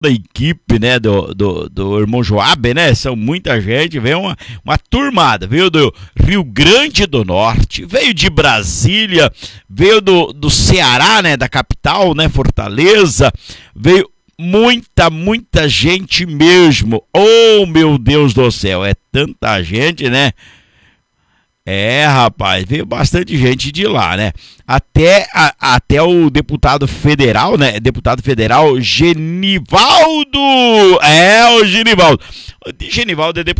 da equipe, né, do irmão Joab, né, são muita gente, veio uma turmada, veio do Rio Grande do Norte, veio de Brasília, veio do Ceará, né, da capital, né, Fortaleza, veio muita gente mesmo. Oh, meu Deus do céu, é tanta gente, né? É, rapaz, veio bastante gente de lá, né? Até o deputado federal, né? Deputado federal Genivaldo. É, o Genivaldo. O Genivaldo é deputado